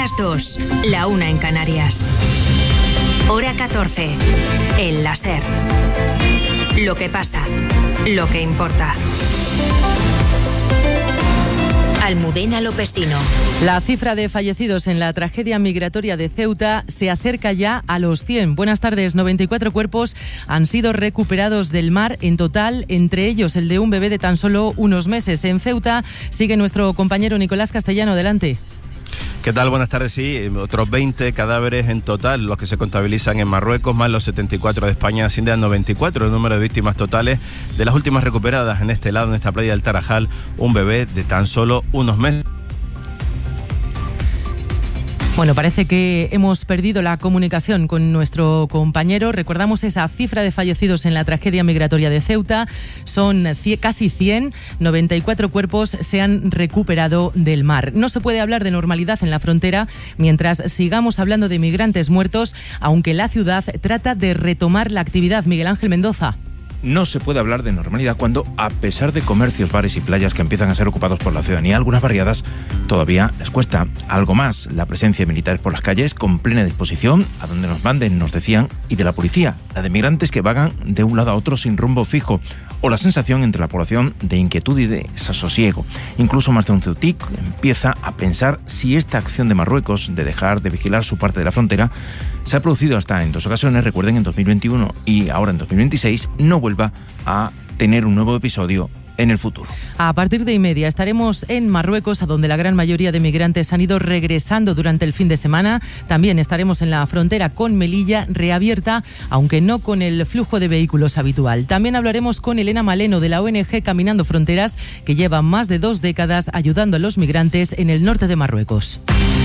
las 2, la 1 en Canarias. Hora 14, el láser. Lo que pasa, lo que importa. Almudena Lopesino. La cifra de fallecidos en la tragedia migratoria de Ceuta se acerca ya a los 100. Buenas tardes. 94 cuerpos han sido recuperados del mar en total, entre ellos el de un bebé de tan solo unos meses. En Ceuta sigue nuestro compañero Nicolás Castellano. Adelante. ¿Qué tal? Buenas tardes. Sí, otros 20 cadáveres en total, los que se contabilizan en Marruecos, más los 74 de España, ascienden a 94 el número de víctimas totales. De las últimas recuperadas en este lado, en esta playa del Tarajal, un bebé de tan solo unos meses. Bueno, parece que hemos perdido la comunicación con nuestro compañero. Recordamos esa cifra de fallecidos en la tragedia migratoria de Ceuta. Son casi 100, 94 cuerpos se han recuperado del mar. No se puede hablar de normalidad en la frontera mientras sigamos hablando de migrantes muertos, aunque la ciudad trata de retomar la actividad. Miguel Ángel Mendoza. No se puede hablar de normalidad cuando, a pesar de comercios, bares y playas que empiezan a ser ocupados por la ciudadanía, algunas barriadas todavía les cuesta algo más. La presencia de militares por las calles con plena disposición, a donde nos manden, nos decían, y de la policía, la de migrantes que vagan de un lado a otro sin rumbo fijo, o la sensación entre la población de inquietud y de desasosiego. Incluso más de un ceutic empieza a pensar si esta acción de Marruecos de dejar de vigilar su parte de la frontera se ha producido hasta en 2 ocasiones, recuerden, en 2021 y ahora en 2026, no vuelva a tener un nuevo episodio en el futuro. A partir de 1:30 estaremos en Marruecos, a donde la gran mayoría de migrantes han ido regresando durante el fin de semana. También estaremos en la frontera con Melilla, reabierta, aunque no con el flujo de vehículos habitual. También hablaremos con Elena Maleno, de la ONG Caminando Fronteras, que lleva más de 2 décadas ayudando a los migrantes en el norte de Marruecos.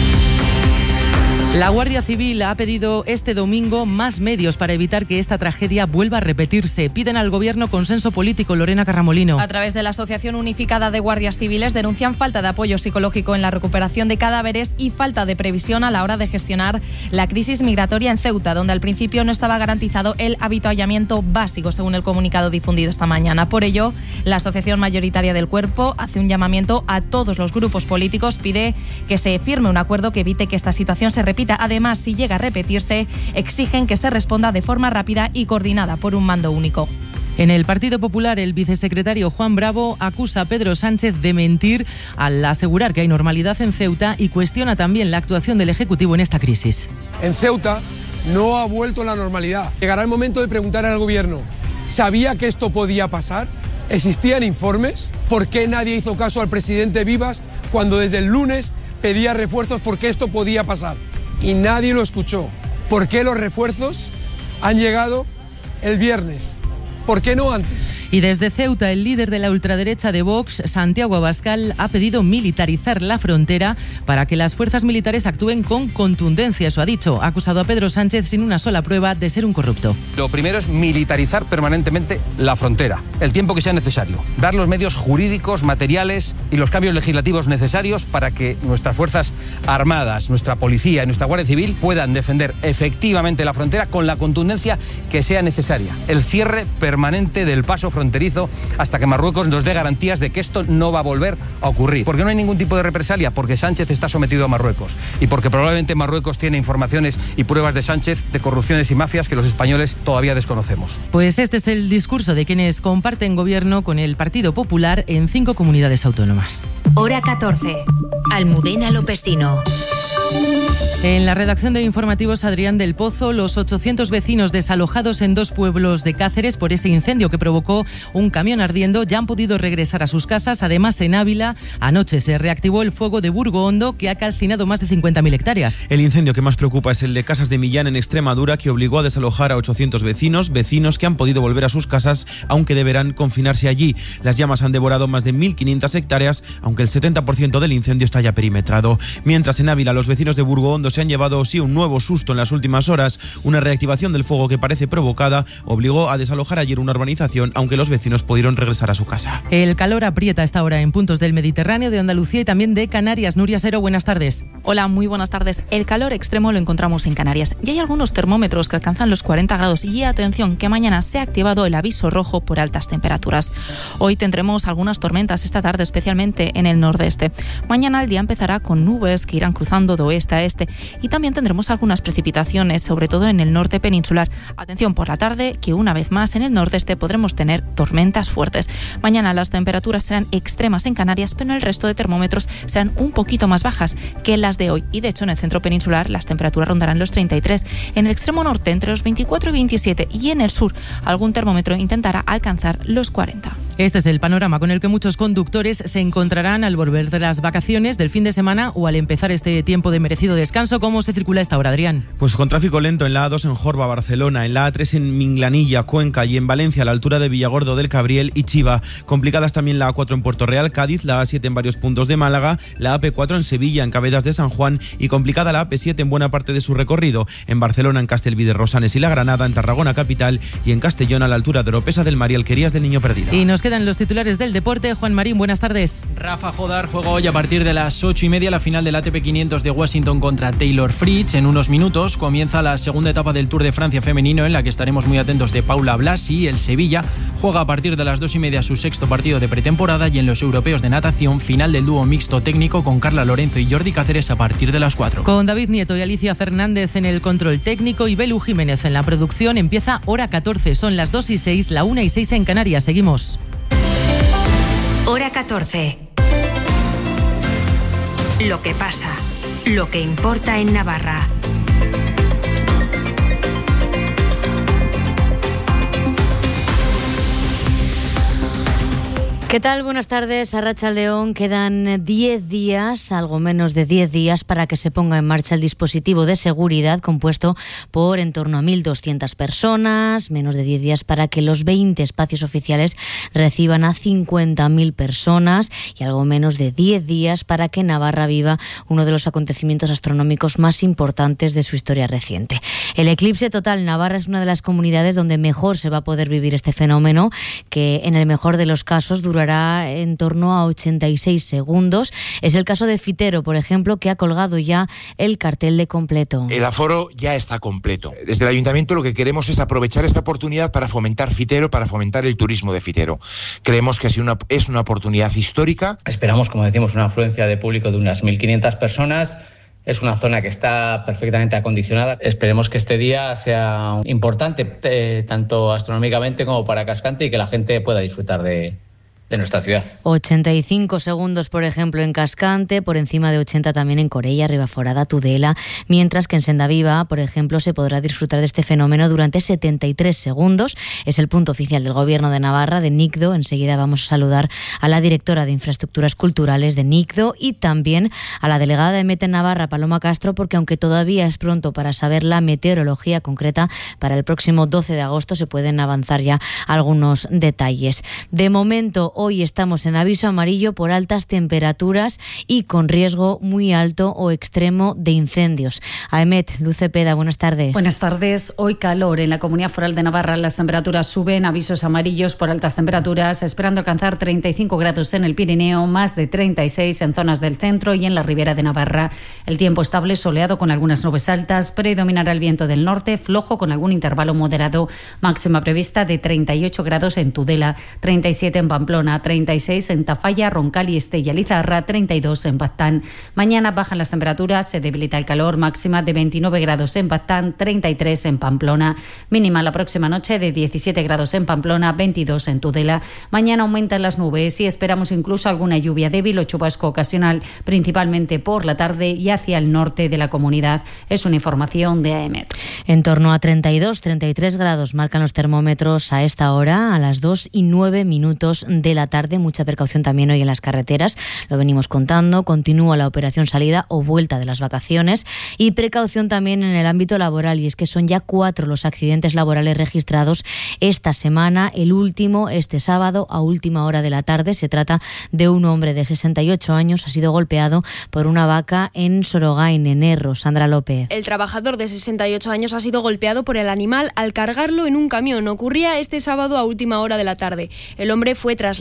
La Guardia Civil ha pedido este domingo más medios para evitar que esta tragedia vuelva a repetirse. Piden al Gobierno consenso político. Lorena Carramolino. A través de la Asociación Unificada de Guardias Civiles denuncian falta de apoyo psicológico en la recuperación de cadáveres y falta de previsión a la hora de gestionar la crisis migratoria en Ceuta, donde al principio no estaba garantizado el avituallamiento básico, según el comunicado difundido esta mañana. Por ello, la Asociación Mayoritaria del Cuerpo hace un llamamiento a todos los grupos políticos, pide que se firme un acuerdo que evite que esta situación se repita. Además, si llega a repetirse, exigen que se responda de forma rápida y coordinada por un mando único. En el Partido Popular, el vicesecretario Juan Bravo acusa a Pedro Sánchez de mentir al asegurar que hay normalidad en Ceuta y cuestiona también la actuación del Ejecutivo en esta crisis. En Ceuta no ha vuelto la normalidad. Llegará el momento de preguntar al Gobierno, ¿sabía que esto podía pasar? ¿Existían informes? ¿Por qué nadie hizo caso al presidente Vivas cuando desde el lunes pedía refuerzos porque esto podía pasar? Y nadie lo escuchó. ¿Por qué los refuerzos han llegado el viernes? ¿Por qué no antes? Y desde Ceuta, el líder de la ultraderecha de Vox, Santiago Abascal, ha pedido militarizar la frontera para que las fuerzas militares actúen con contundencia. Eso ha dicho. Ha acusado a Pedro Sánchez sin una sola prueba de ser un corrupto. Lo primero es militarizar permanentemente la frontera, el tiempo que sea necesario. Dar los medios jurídicos, materiales y los cambios legislativos necesarios para que nuestras fuerzas armadas, nuestra policía y nuestra Guardia Civil puedan defender efectivamente la frontera con la contundencia que sea necesaria. El cierre permanente del paso fronterizo hasta que Marruecos nos dé garantías de que esto no va a volver a ocurrir. Porque no hay ningún tipo de represalia, porque Sánchez está sometido a Marruecos y porque probablemente Marruecos tiene informaciones y pruebas de Sánchez de corrupciones y mafias que los españoles todavía desconocemos. Pues este es el discurso de quienes comparten gobierno con el Partido Popular en 5 comunidades autónomas. Hora 14. Almudena Lopesino. En la redacción de Informativos, Adrián del Pozo, los 800 vecinos desalojados en 2 pueblos de Cáceres por ese incendio que provocó un camión ardiendo ya han podido regresar a sus casas. Además, en Ávila, anoche se reactivó el fuego de Burgo Hondo, que ha calcinado más de 50.000 hectáreas. El incendio que más preocupa es el de Casas de Millán, en Extremadura, que obligó a desalojar a 800 vecinos que han podido volver a sus casas, aunque deberán confinarse allí. Las llamas han devorado más de 1.500 hectáreas, aunque el 70% del incendio está ya perimetrado. Mientras, en Ávila, los vecinos de Burgo Hondo se han llevado sí un nuevo susto en las últimas horas. Una reactivación del fuego que parece provocada obligó a desalojar ayer una urbanización, aunque los vecinos pudieron regresar a su casa. El calor aprieta esta hora en puntos del Mediterráneo, de Andalucía y también de Canarias. Nuria Sero, buenas tardes. Hola, muy buenas tardes. El calor extremo lo encontramos en Canarias y hay algunos termómetros que alcanzan los 40 grados y atención que mañana se ha activado el aviso rojo por altas temperaturas. Hoy tendremos algunas tormentas esta tarde, especialmente en el nordeste. Mañana el día empezará con nubes que irán cruzando de oeste a este, y también tendremos algunas precipitaciones, sobre todo en el norte peninsular. Atención por la tarde, que una vez más en el nordeste podremos tener tormentas fuertes. Mañana las temperaturas serán extremas en Canarias, pero en el resto de termómetros serán un poquito más bajas que las de hoy, y de hecho en el centro peninsular las temperaturas rondarán los 33, en el extremo norte entre los 24 y 27, y en el sur algún termómetro intentará alcanzar los 40. Este es el panorama con el que muchos conductores se encontrarán al volver de las vacaciones del fin de semana o al empezar este tiempo de merecido descanso. ¿Cómo se circula a esta hora, Adrián? Pues con tráfico lento en la A2 en Jorba, Barcelona, en la A3 en Minglanilla, Cuenca, y en Valencia a la altura de Villargordo del Cabriel y Chiva. Complicadas también la A4 en Puerto Real, Cádiz, la A7 en varios puntos de Málaga, la AP4 en Sevilla, en Cabedas de San Juan, y complicada la AP7 en buena parte de su recorrido, en Barcelona, en Castelví de Rosanes y La Granada, en Tarragona capital, y en Castellón a la altura de Oropesa del Mar y Alquerías del Niño Perdido. Y nos quedan los titulares del deporte. Juan Marín, buenas tardes. Rafa Jodar juega hoy a partir de las 8:30 la final del ATP 500 de Washington contra Taylor Fritz. En unos minutos comienza la segunda etapa del Tour de Francia femenino, en la que estaremos muy atentos de Paula Blasi. El Sevilla juega a partir de las 2:30 su sexto partido de pretemporada, y en los europeos de natación, final del dúo mixto técnico con Carla Lorenzo y Jordi Cáceres a partir de las 4. Con David Nieto y Alicia Fernández en el control técnico y Belu Jiménez en la producción, empieza Hora 14. Son las 2:06, la 1:06 en Canarias. Seguimos. Hora 14. Lo que pasa, lo que importa en Navarra. ¿Qué tal? Buenas tardes, Arratsaldeon. Quedan 10 días, algo menos de 10 días, para que se ponga en marcha el dispositivo de seguridad compuesto por en torno a 1.200 personas, menos de 10 días para que los 20 espacios oficiales reciban a 50.000 personas y algo menos de 10 días para que Navarra viva uno de los acontecimientos astronómicos más importantes de su historia reciente. El eclipse total. Navarra es una de las comunidades donde mejor se va a poder vivir este fenómeno, que en el mejor de los casos durará en torno a 86 segundos. Es el caso de Fitero, por ejemplo, que ha colgado ya el cartel de completo. El aforo ya está completo. Desde el Ayuntamiento lo que queremos es aprovechar esta oportunidad para fomentar Fitero, para fomentar el turismo de Fitero. Creemos que es una oportunidad histórica. Esperamos, como decimos, una afluencia de público de unas 1.500 personas. Es una zona que está perfectamente acondicionada. Esperemos que este día sea importante, tanto astronómicamente como para Cascante, y que la gente pueda disfrutar de nuestra ciudad. 85 segundos, por ejemplo, en Cascante, por encima de 80 también en Corella, Ribaforada, Tudela, mientras que en Sendaviva, por ejemplo, se podrá disfrutar de este fenómeno durante 73 segundos. Es el punto oficial del Gobierno de Navarra, de NICDO. Enseguida vamos a saludar a la directora de Infraestructuras Culturales de NICDO y también a la delegada de Mete en Navarra, Paloma Castro, porque aunque todavía es pronto para saber la meteorología concreta, para el próximo 12 de agosto se pueden avanzar ya algunos detalles. De momento, hoy estamos en aviso amarillo por altas temperaturas y con riesgo muy alto o extremo de incendios. Aemet, Luz Cepeda, buenas tardes. Buenas tardes. Hoy calor en la Comunidad Foral de Navarra. Las temperaturas suben, avisos amarillos por altas temperaturas, esperando alcanzar 35 grados en el Pirineo, más de 36 en zonas del centro y en la Ribera de Navarra. El tiempo estable, soleado con algunas nubes altas, predominará el viento del norte, flojo con algún intervalo moderado. Máxima prevista de 38 grados en Tudela, 37 en Pamplona, 36 en Tafalla, Roncal y Estella Lizarra, 32 en Baztán. Mañana bajan las temperaturas, se debilita el calor, máxima de 29 grados en Baztán, 33 en Pamplona. Mínima la próxima noche de 17 grados en Pamplona, 22 en Tudela. Mañana aumentan las nubes y esperamos incluso alguna lluvia débil o chubasco ocasional, principalmente por la tarde y hacia el norte de la comunidad. Es una información de AEMET. En torno a 32-33 grados marcan los termómetros a esta hora, a las 2:09 de la tarde. Mucha precaución también hoy en las carreteras, lo venimos contando. Continúa la operación salida o vuelta de las vacaciones y precaución también en el ámbito laboral, y es que son ya 4 los accidentes laborales registrados esta semana. El último este sábado a última hora de la tarde. Se trata de un hombre de 68 años, ha sido golpeado por una vaca en Sorogain, en Erro. Sandra López. El trabajador de 68 años ha sido golpeado por el animal al cargarlo en un camión. Ocurría este sábado a última hora de la tarde. El hombre fue trasladado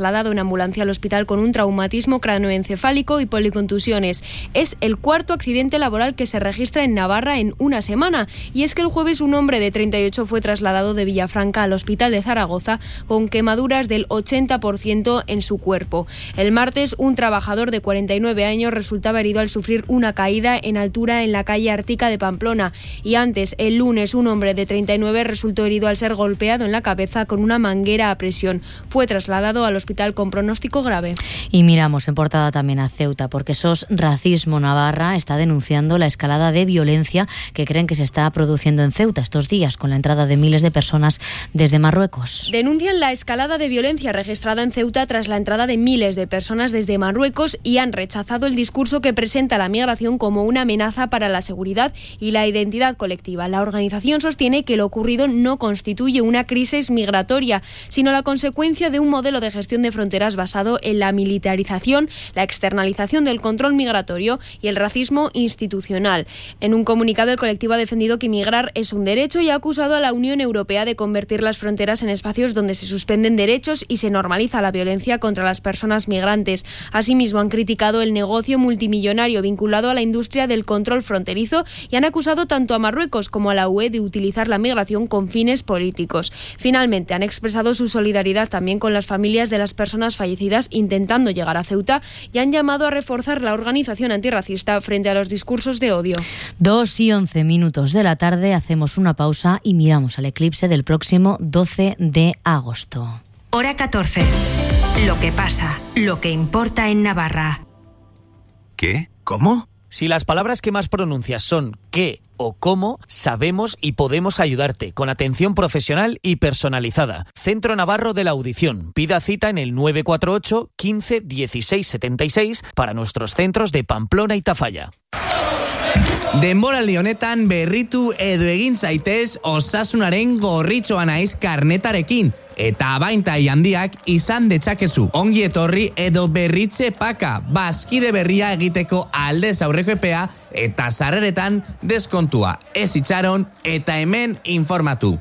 trasladado en ambulancia al hospital con un traumatismo cráneoencefálico y policontusiones. Es el cuarto accidente laboral que se registra en Navarra en una semana. Y es que el jueves un hombre de 38 fue trasladado de Villafranca al hospital de Zaragoza con quemaduras del 80% en su cuerpo. El martes un trabajador de 49 años resultaba herido al sufrir una caída en altura en la calle Ártica de Pamplona. Y antes, el lunes, un hombre de 39 resultó herido al ser golpeado en la cabeza con una manguera a presión. Fue trasladado al hospital con pronóstico grave. Y miramos en portada también a Ceuta, porque SOS Racismo Navarra está denunciando la escalada de violencia que creen que se está produciendo en Ceuta estos días, con la entrada de miles de personas desde Marruecos. Denuncian la escalada de violencia registrada en Ceuta tras la entrada de miles de personas desde Marruecos y han rechazado el discurso que presenta la migración como una amenaza para la seguridad y la identidad colectiva. La organización sostiene que lo ocurrido no constituye una crisis migratoria, sino la consecuencia de un modelo de gestión de fronteras basado en la militarización, la externalización del control migratorio y el racismo institucional. En un comunicado, el colectivo ha defendido que migrar es un derecho y ha acusado a la Unión Europea de convertir las fronteras en espacios donde se suspenden derechos y se normaliza la violencia contra las personas migrantes. Asimismo, han criticado el negocio multimillonario vinculado a la industria del control fronterizo y han acusado tanto a Marruecos como a la UE de utilizar la migración con fines políticos. Finalmente, han expresado su solidaridad también con las familias de las personas fallecidas intentando llegar a Ceuta y han llamado a reforzar la organización antirracista frente a los discursos de odio. 2:11 de la tarde, hacemos una pausa y miramos al eclipse del próximo 12 de agosto. Hora 14. Lo que pasa, lo que importa en Navarra. ¿Qué? ¿Cómo? Si las palabras que más pronuncias son qué o cómo, sabemos y podemos ayudarte con atención profesional y personalizada. Centro Navarro de la Audición. Pida cita en el 948 15 16 76 para nuestros centros de Pamplona y Tafalla. Denboraldi honetan berritu edo egin zaitez Osasunaren gorritxoa naiz karnetarekin. Eta baintai handiak izan detzakezu. Ongi etorri edo berritze paka. Bazkide berria egiteko aldez aurreko epea eta sarreretan deskontua. Ez itxaron eta hemen informatu.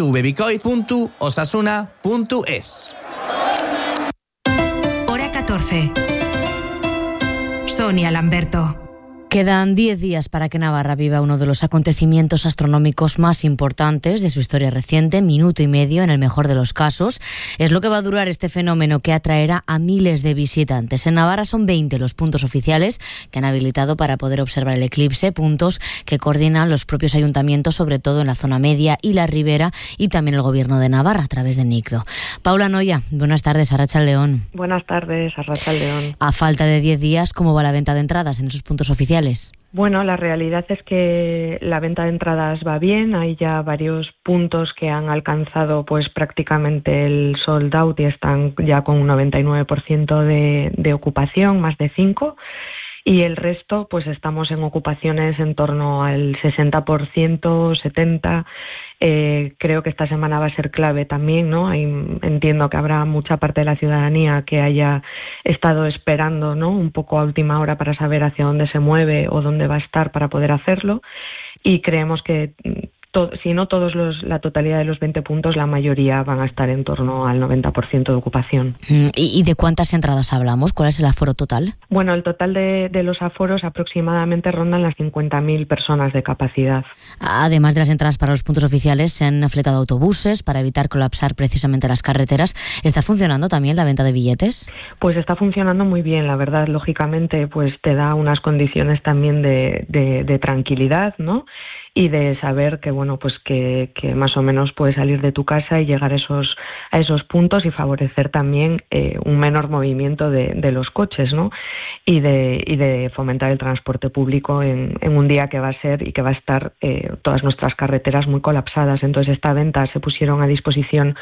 irubebikoi.osasuna.es. Hora 14. Sonia Lamberto. Quedan 10 días para que Navarra viva uno de los acontecimientos astronómicos más importantes de su historia reciente, minuto y medio en el mejor de los casos. Es lo que va a durar este fenómeno que atraerá a miles de visitantes. En Navarra son 20 los puntos oficiales que han habilitado para poder observar el eclipse, puntos que coordinan los propios ayuntamientos, sobre todo en la zona media y la ribera, y también el Gobierno de Navarra a través de NICDO. Paula Noya, buenas tardes, Arratsaldeon. Buenas tardes, Arratsaldeon. A falta de 10 días, ¿cómo va la venta de entradas en esos puntos oficiales? Bueno, la realidad es que la venta de entradas va bien. Hay ya varios puntos que han alcanzado pues prácticamente el sold out y están ya con un 99% de ocupación, más de 5. Y el resto, pues estamos en ocupaciones en torno al 60%, 70%. Creo que esta semana va a ser clave también, ¿no? Entiendo que habrá mucha parte de la ciudadanía que haya estado esperando, ¿no? Un poco a última hora para saber hacia dónde se mueve o dónde va a estar para poder hacerlo. Y creemos que si no todos la totalidad de los 20 puntos, la mayoría van a estar en torno al 90% de ocupación. ¿Y de cuántas entradas hablamos? ¿Cuál es el aforo total? Bueno, el total de los aforos aproximadamente rondan las 50.000 personas de capacidad. Además de las entradas para los puntos oficiales, se han fletado autobuses para evitar colapsar precisamente las carreteras. ¿Está funcionando también la venta de billetes? Pues está funcionando muy bien, la verdad. Lógicamente, pues te da unas condiciones también de tranquilidad, ¿no? Y de saber que bueno, pues que más o menos puedes salir de tu casa y llegar a esos puntos y favorecer también un menor movimiento de los coches, ¿no? Y de fomentar el transporte público en un día que va a ser y que va a estar todas nuestras carreteras muy colapsadas. Entonces, esta venta se pusieron a disposición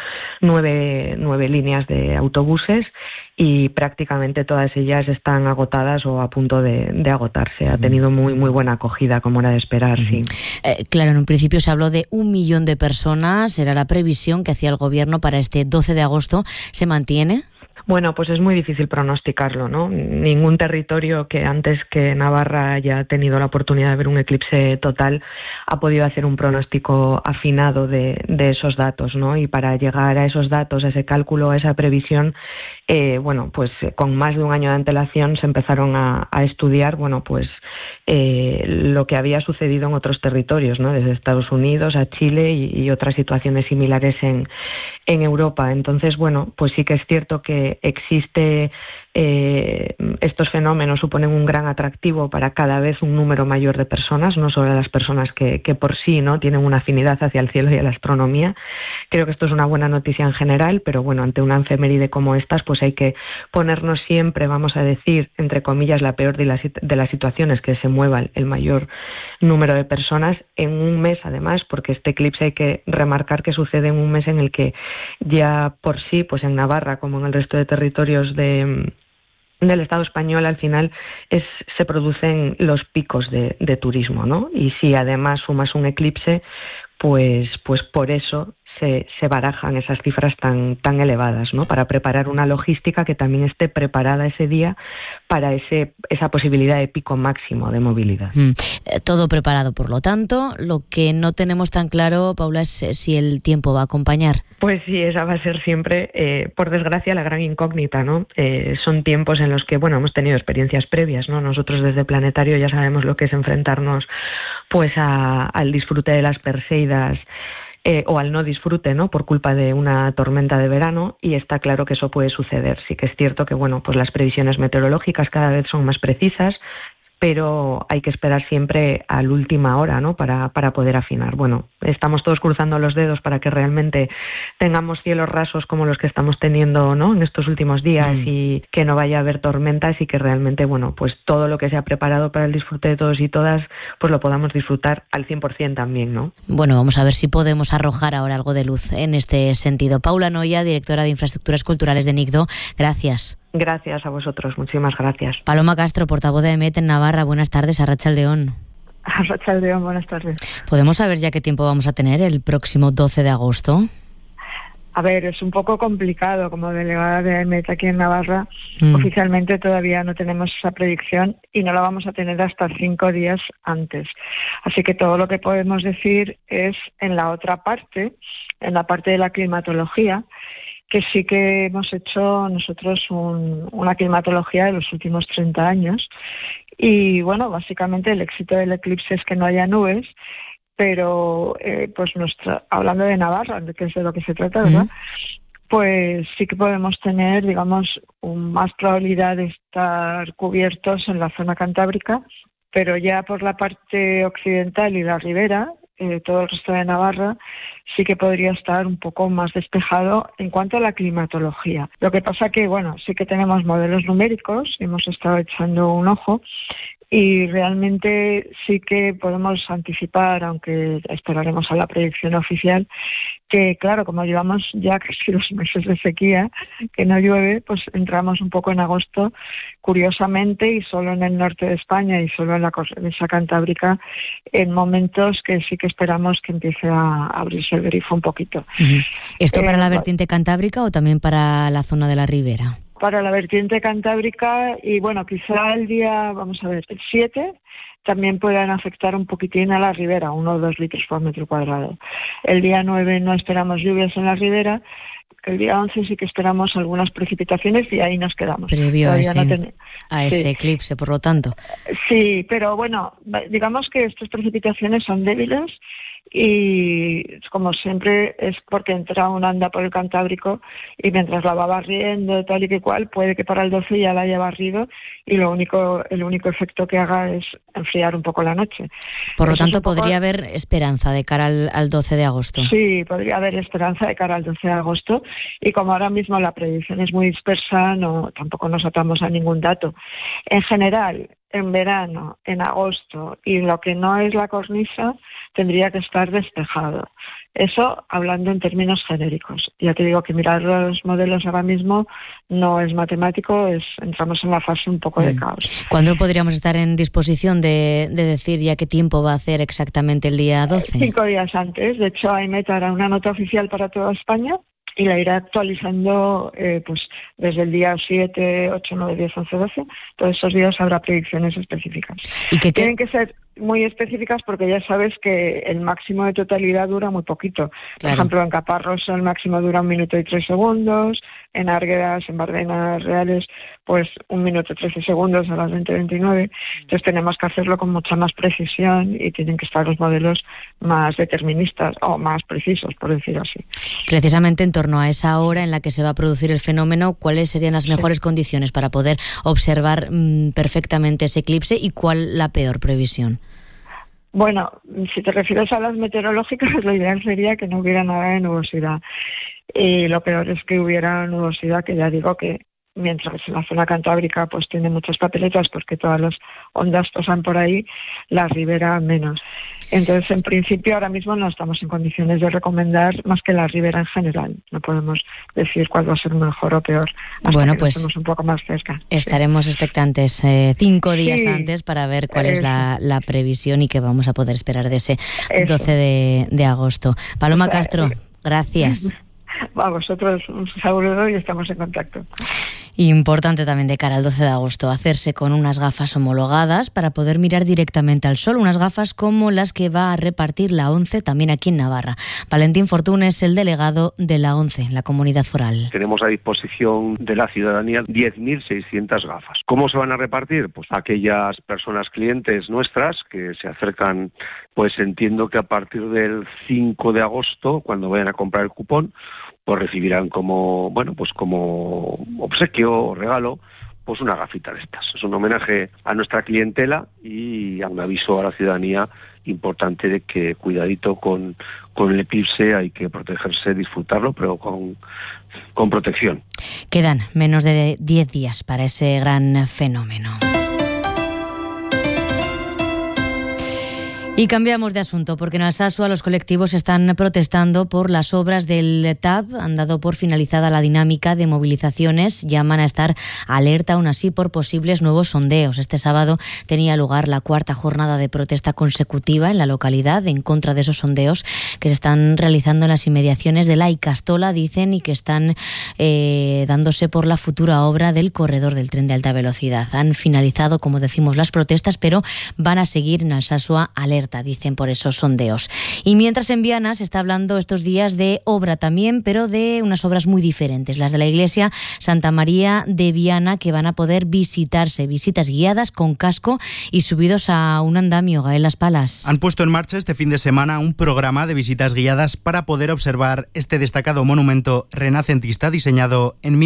9 líneas de autobuses y prácticamente todas ellas están agotadas o a punto de agotarse. Ha tenido muy buena acogida, como era de esperar, sí. Claro, en un principio se habló de 1 millón de personas. Era la previsión que hacía el Gobierno para este 12 de agosto. ¿Se mantiene? Bueno, pues es muy difícil pronosticarlo, ¿no? Ningún territorio que antes que Navarra haya tenido la oportunidad de ver un eclipse total ha podido hacer un pronóstico afinado de esos datos, ¿no? Y para llegar a esos datos, a ese cálculo, a esa previsión, bueno, pues con más de un año de antelación se empezaron a estudiar, bueno, pues lo que había sucedido en otros territorios, ¿no? Desde Estados Unidos a Chile y otras situaciones similares en Europa. Entonces, bueno, pues sí que es cierto que existe, estos fenómenos suponen un gran atractivo para cada vez un número mayor de personas, no solo las personas que por sí, ¿no?, tienen una afinidad hacia el cielo y a la astronomía. Creo que esto es una buena noticia en general, pero bueno, ante una efeméride como estas, pues hay que ponernos siempre, vamos a decir, entre comillas, la peor de las situaciones, que se mueva el mayor número de personas en un mes, además, porque este eclipse hay que remarcar que sucede en un mes en el que ya por sí, pues en Navarra, como en el resto de territorios del Estado español, al final se producen los picos de turismo, ¿no? Y si además sumas un eclipse, pues por eso se barajan esas cifras tan elevadas, ¿no? Para preparar una logística que también esté preparada ese día para esa posibilidad de pico máximo de movilidad. Todo preparado, por lo tanto. Lo que no tenemos tan claro, Paula, es si el tiempo va a acompañar. Pues sí, esa va a ser siempre, por desgracia, la gran incógnita, ¿no? Son tiempos en los que, bueno, hemos tenido experiencias previas, ¿no? Nosotros desde Planetario ya sabemos lo que es enfrentarnos, pues, al disfrute de las Perseidas, o al no disfrute, ¿no?, por culpa de una tormenta de verano, y está claro que eso puede suceder. Sí que es cierto que, bueno, pues las previsiones meteorológicas cada vez son más precisas, pero hay que esperar siempre a la última hora, ¿no?, para poder afinar. Bueno, estamos todos cruzando los dedos para que realmente tengamos cielos rasos como los que estamos teniendo, ¿no?, en estos últimos días, y que no vaya a haber tormentas, y que realmente, bueno, pues todo lo que se ha preparado para el disfrute de todos y todas, pues lo podamos disfrutar al 100% también, ¿no? Bueno, vamos a ver si podemos arrojar ahora algo de luz en este sentido. Paula Noya, directora de Infraestructuras Culturales de NICDO, gracias. Gracias a vosotros, muchísimas gracias. Paloma Castro, portavoz de EMET en Navarra, buenas tardes. Arratsaldeon. Arratsaldeon, buenas tardes. ¿Podemos saber ya qué tiempo vamos a tener el próximo 12 de agosto? A ver, es un poco complicado. Como delegada de EMET aquí en Navarra, oficialmente todavía no tenemos esa predicción y no la vamos a tener hasta 5 días antes. Así que todo lo que podemos decir es en la otra parte, en la parte de la climatología, que sí que hemos hecho nosotros una climatología de los últimos 30 años. Y bueno, básicamente el éxito del eclipse es que no haya nubes, pero pues hablando de Navarra, que es de lo que se trata, ¿verdad? Pues sí que podemos tener, digamos, más probabilidad de estar cubiertos en la zona cantábrica, pero ya por la parte occidental y la ribera, todo el resto de Navarra sí que podría estar un poco más despejado en cuanto a la climatología. Lo que pasa que, bueno, sí que tenemos modelos numéricos, hemos estado echando un ojo, y realmente sí que podemos anticipar, aunque esperaremos a la predicción oficial, que claro, como llevamos ya casi 2 meses de sequía, que no llueve, pues entramos un poco en agosto, curiosamente, y solo en el norte de España y solo en la cornisa cantábrica, en momentos que sí que esperamos que empiece a abrirse el grifo un poquito. ¿Esto para la vertiente cantábrica o también para la zona de la ribera? Para la vertiente cantábrica, y bueno, quizá el día, vamos a ver, el 7 también puedan afectar un poquitín a la ribera, 1 o 2 litros por metro cuadrado. El día 9 no esperamos lluvias en la ribera. El día 11 sí que esperamos algunas precipitaciones y ahí nos quedamos. Previo a ese eclipse, por lo tanto. Sí, pero bueno, digamos que estas precipitaciones son débiles, y como siempre es porque entra una onda por el Cantábrico y mientras la va barriendo tal y que cual, puede que para el 12 ya la haya barrido y el único efecto que haga es enfriar un poco la noche. Por lo tanto, podría haber esperanza de cara al 12 de agosto. Sí, podría haber esperanza de cara al 12 de agosto, y como ahora mismo la predicción es muy dispersa, tampoco nos atamos a ningún dato. En general, en verano, en agosto, y lo que no es la cornisa, tendría que estar despejado. Eso hablando en términos genéricos. Ya te digo que mirar los modelos ahora mismo no es matemático, entramos en la fase un poco de caos. ¿Cuándo podríamos estar en disposición de decir ya qué tiempo va a hacer exactamente el día 12? 5 días antes. De hecho, AEMET hará una nota oficial para toda España y la irá actualizando pues desde el día 7, 8, 9, 10, 11, 12. Todos esos días habrá predicciones específicas. ¿Y Tienen que ser muy específicas porque ya sabes que el máximo de totalidad dura muy poquito. Por ejemplo, en Caparroso el máximo dura 1 minuto y 3 segundos, en Arguedas, en Bardenas Reales, pues 1 minuto 13 segundos a las 20:29. Entonces tenemos que hacerlo con mucha más precisión y tienen que estar los modelos más deterministas o más precisos, por decirlo así. Precisamente en torno a esa hora en la que se va a producir el fenómeno, ¿cuáles serían las mejores condiciones para poder observar perfectamente ese eclipse y cuál la peor previsión? Bueno, si te refieres a las meteorológicas, lo ideal sería que no hubiera nada de nubosidad. Y lo peor es que hubiera nubosidad, que ya digo que mientras en la zona cantábrica pues tiene muchas papeletas porque todas las ondas pasan por ahí, la ribera menos. Entonces, en principio, ahora mismo no estamos en condiciones de recomendar más que la ribera en general. No podemos decir cuál va a ser mejor o peor hasta que estemos un poco más cerca. Estaremos expectantes 5 días antes para ver cuál es la previsión y qué vamos a poder esperar de ese 12 de agosto. Paloma Castro, gracias. A vosotros un saludo y estamos en contacto. Importante también de cara al 12 de agosto hacerse con unas gafas homologadas para poder mirar directamente al sol, unas gafas como las que va a repartir la ONCE también aquí en Navarra. Valentín Fortún es el delegado de la ONCE, la comunidad foral. Tenemos a disposición de la ciudadanía 10.600 gafas. ¿Cómo se van a repartir? Pues a aquellas personas clientes nuestras que se acercan, pues entiendo que a partir del 5 de agosto, cuando vayan a comprar el cupón, pues recibirán como obsequio o regalo pues una gafita de estas. Es un homenaje a nuestra clientela y a un aviso a la ciudadanía importante de que cuidadito con el eclipse, hay que protegerse, disfrutarlo, pero con protección. Quedan menos de 10 días para ese gran fenómeno. Y cambiamos de asunto, porque en Alsasua los colectivos están protestando por las obras del TAV. Han dado por finalizada la dinámica de movilizaciones. Llaman a estar alerta aún así por posibles nuevos sondeos. Este sábado tenía lugar la 4ª jornada de protesta consecutiva en la localidad en contra de esos sondeos que se están realizando en las inmediaciones de la Icastola, dicen, y que están dándose por la futura obra del corredor del tren de alta velocidad. Han finalizado, como decimos, las protestas, pero van a seguir en Alsasua alerta, dicen, por esos sondeos. Y mientras en Viana se está hablando estos días de obra también, pero de unas obras muy diferentes, las de la iglesia Santa María de Viana, que van a poder visitarse, visitas guiadas con casco y subidos a un andamio. Gael Las Palas. Han puesto en marcha este fin de semana un programa de visitas guiadas para poder observar este destacado monumento renacentista diseñado en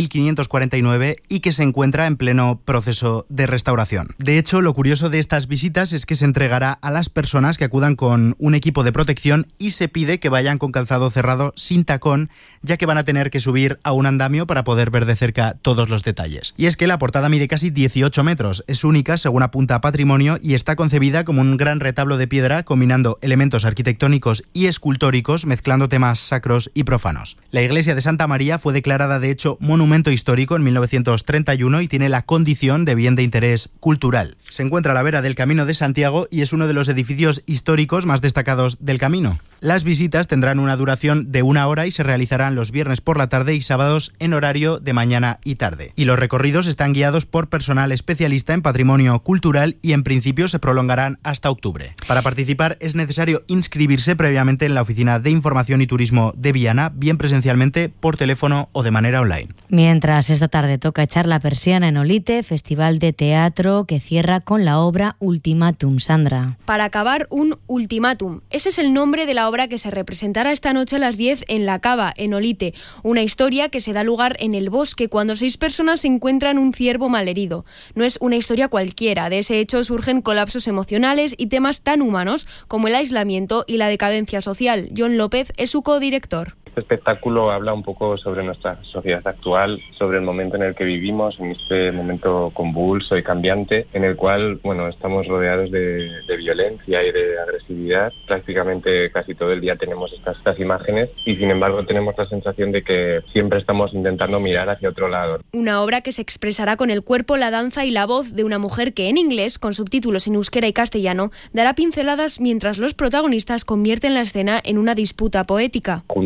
1549 y que se encuentra en pleno proceso de restauración. De hecho, lo curioso de estas visitas es que se entregará a las personas que acudan con un equipo de protección y se pide que vayan con calzado cerrado sin tacón, ya que van a tener que subir a un andamio para poder ver de cerca todos los detalles. Y es que la portada mide casi 18 metros, es única según apunta Patrimonio y está concebida como un gran retablo de piedra combinando elementos arquitectónicos y escultóricos, mezclando temas sacros y profanos. La iglesia de Santa María fue declarada de hecho monumento histórico en 1931 y tiene la condición de bien de interés cultural. Se encuentra a la vera del Camino de Santiago y es uno de los edificios históricos más destacados del camino. Las visitas tendrán una duración de 1 hora y se realizarán los viernes por la tarde y sábados en horario de mañana y tarde. Y los recorridos están guiados por personal especialista en patrimonio cultural y en principio se prolongarán hasta octubre. Para participar es necesario inscribirse previamente en la Oficina de Información y Turismo de Viana, bien presencialmente, por teléfono o de manera online. Mientras esta tarde toca echar la persiana en Olite, festival de teatro que cierra con la obra Ultimátum. Sandra. Para acabar, un ultimátum. Ese es el nombre de la obra que se representará esta noche a las 10 en La Cava, en Olite. Una historia que se da lugar en el bosque cuando 6 personas encuentran un ciervo malherido. No es una historia cualquiera. De ese hecho surgen colapsos emocionales y temas tan humanos como el aislamiento y la decadencia social. John López es su codirector. Este espectáculo habla un poco sobre nuestra sociedad actual, sobre el momento en el que vivimos, en este momento convulso y cambiante, en el cual, estamos rodeados de violencia y de agresividad. Prácticamente casi todo el día tenemos estas imágenes y, sin embargo, tenemos la sensación de que siempre estamos intentando mirar hacia otro lado. Una obra que se expresará con el cuerpo, la danza y la voz de una mujer que en inglés, con subtítulos en euskera y castellano, dará pinceladas mientras los protagonistas convierten la escena en una disputa poética. Juntamos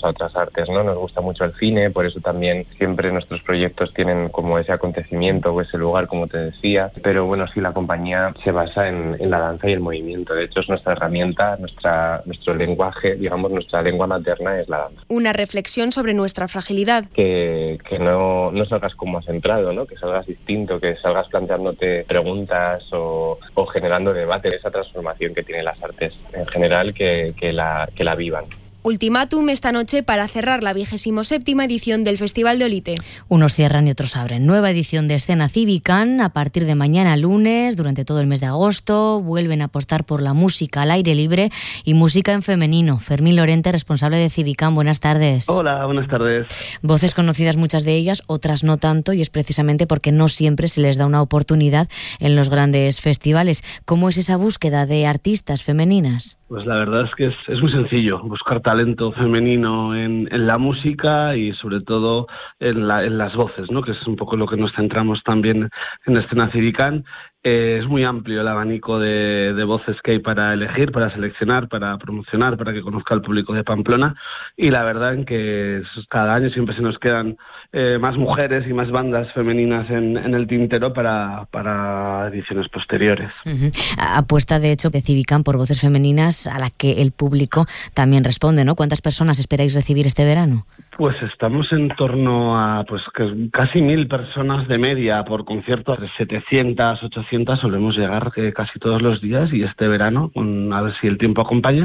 a otras artes, ¿no? Nos gusta mucho el cine, por eso también siempre nuestros proyectos tienen como ese acontecimiento o ese lugar, como te decía. Pero bueno, sí, la compañía se basa en la danza y el movimiento. De hecho, es nuestra herramienta, nuestro lenguaje, digamos, nuestra lengua materna es la danza. Una reflexión sobre nuestra fragilidad. Que no salgas como centrado, ¿no? Que salgas distinto, que salgas planteándote preguntas o generando debate, esa transformación que tienen las artes en general, que la vivan. Ultimátum esta noche para cerrar la 27ª edición del Festival de Olite. Unos cierran y otros abren. Nueva edición de Escena Cívican a partir de mañana lunes, durante todo el mes de agosto. Vuelven a apostar por la música al aire libre y música en femenino. Fermín Lorente, responsable de Cívican, buenas tardes. Hola, buenas tardes. Voces conocidas muchas de ellas, otras no tanto, y es precisamente porque no siempre se les da una oportunidad en los grandes festivales. ¿Cómo es esa búsqueda de artistas femeninas? Pues la verdad es que es muy sencillo, buscar talento femenino en la música y sobre todo en las voces, ¿no? Que es un poco lo que nos centramos también en Escena Cívican. Es muy amplio el abanico de voces que hay para elegir, para seleccionar, para promocionar, para que conozca el público de Pamplona, y la verdad en que cada año siempre se nos quedan más mujeres y más bandas femeninas en el tintero para ediciones posteriores. Apuesta de hecho de Cívican por voces femeninas a la que el público también responde, ¿no? ¿Cuántas personas esperáis recibir este verano? Pues estamos en torno a casi 1.000 personas de media por concierto, 700, 800 solemos llegar casi todos los días, y este verano, a ver si el tiempo acompaña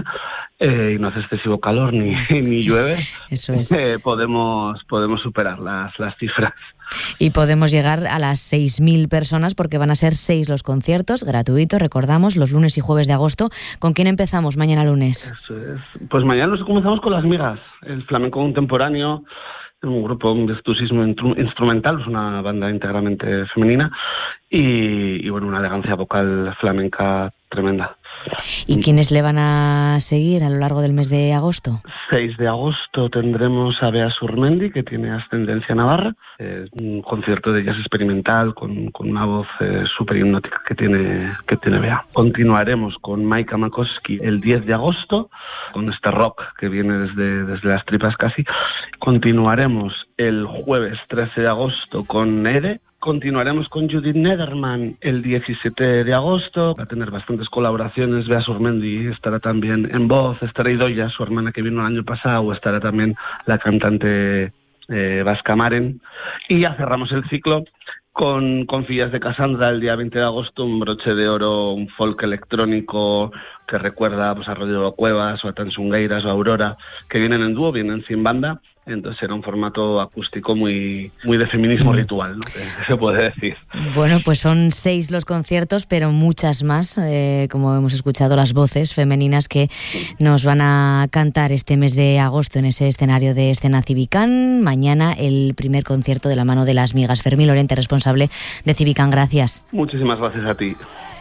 y no hace excesivo calor ni llueve, eso es. Podemos superar las cifras. Y podemos llegar a las 6.000 personas porque van a ser 6 los conciertos, gratuitos, recordamos, los lunes y jueves de agosto. ¿Con quién empezamos mañana lunes? Eso es. Pues mañana nos comenzamos con Las Migas, el flamenco contemporáneo, un grupo de virtuosismo instrumental, es una banda íntegramente femenina y bueno, una elegancia vocal flamenca tremenda. ¿Y quiénes le van a seguir a lo largo del mes de agosto? 6 de agosto tendremos a Bea Surmendi, que tiene ascendencia navarra, un concierto de jazz experimental con una voz súper hipnótica que tiene Bea. Continuaremos con Maika Makowski el 10 de agosto, con este rock que viene desde las tripas casi. Continuaremos el jueves 13 de agosto con Ere. Continuaremos con Judith Nederman el 17 de agosto. Va a tener bastantes colaboraciones. Bea Surmendi estará también en voz. Estará Idoia, su hermana que vino el año pasado. Estará también la cantante Vasca Maren. Y ya cerramos el ciclo con Fillas de Cassandra el día 20 de agosto. Un broche de oro, un folk electrónico que recuerda a Rodrigo Cuevas o a Tansungueiras o a Aurora, que vienen en dúo, vienen sin banda. Entonces era un formato acústico muy de feminismo ritual, ¿no? Se puede decir. Bueno, pues son 6 los conciertos, pero muchas más, como hemos escuchado, las voces femeninas que nos van a cantar este mes de agosto en ese escenario de Escena Cívican. Mañana el primer concierto de la mano de Las Migas. Fermín Lorente, responsable de Cívican, gracias. Muchísimas gracias a ti.